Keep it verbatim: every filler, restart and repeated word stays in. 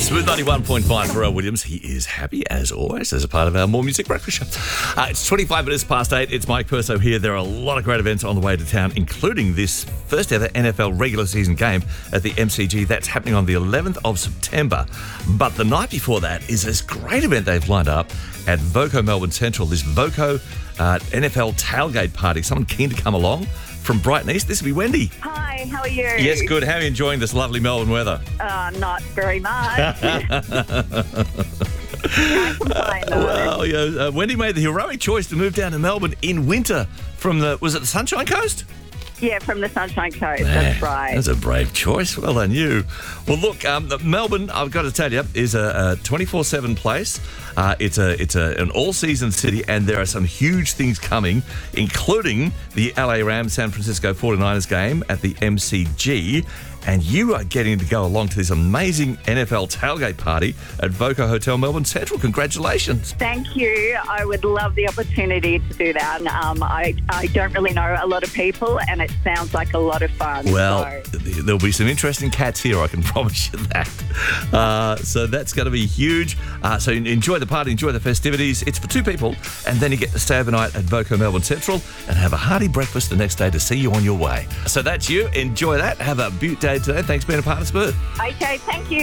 Smooth ninety-one point five, Pharrell Williams. He is happy, as always, as a part of our More Music Breakfast Show. Uh, it's twenty-five minutes past eight. It's Mike Perso here. There are a lot of great events on the way to town, including this first ever N F L regular season game at the M C G. That's happening on the eleventh of September. But the night before that is this great event they've lined up at Voco Melbourne Central, this Voco uh, N F L tailgate party. Someone keen to come along from Brighton East. This will be Wendy. Hi, how are you? Yes, good. How are you enjoying this lovely Melbourne weather? Uh, not very much. Can't complain, though. Well, yeah, uh, Wendy made the heroic choice to move down to Melbourne in winter from the, was it the Sunshine Coast? Yeah, from the Sunshine Coast, Man, that's right. That's a brave choice. Well done, you. Well, look, um, Melbourne, I've got to tell you, is a twenty-four seven place. Uh, it's a it's a, an all-season city, and there are some huge things coming, including the L A Rams San Francisco forty-niners game at the M C G. And you are getting to go along to this amazing N F L tailgate party at Voco Hotel Melbourne Central. Congratulations. Thank you. I would love the opportunity to do that. Um, I, I don't really know a lot of people, and it sounds like a lot of fun. Well, so. There'll be some interesting cats here, I can promise you that. Uh, so that's going to be huge. Uh, so enjoy the party, enjoy the festivities. It's for two people, and then you get to stay overnight at Voco Melbourne Central and have a hearty breakfast the next day to see you on your way. So that's you. Enjoy that. Have a beaut day today. Thanks for being a part of Smooth. Okay, thank you.